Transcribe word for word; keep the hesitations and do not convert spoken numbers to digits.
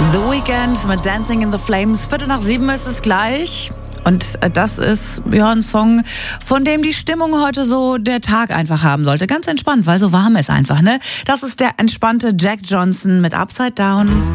The Weeknd mit Dancing in the Flames. Viertel nach sieben ist es gleich. Und das ist ja ein Song, von dem die Stimmung heute so der Tag einfach haben sollte. Ganz entspannt, weil so warm ist einfach, ne? Das ist der entspannte Jack Johnson mit Upside Down.